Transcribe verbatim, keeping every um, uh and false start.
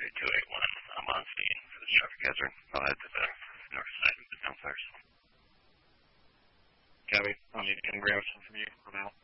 two eight one. I'm on scene for this traffic hazard. I'll head to the north side of the town fire zone. Copy. I'll need an grab from you. I'm out.